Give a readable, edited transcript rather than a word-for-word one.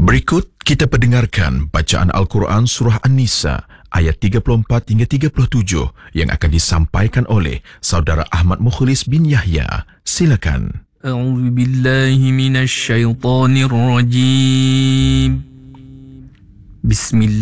Berikut kita pendengarkan bacaan Al-Quran Surah An-Nisa ayat 34 hingga 37 yang akan disampaikan oleh Saudara Ahmad Mukhlis bin Yahya. Silakan. A'udzu billahi minasyaitonir rajim. Bismillah.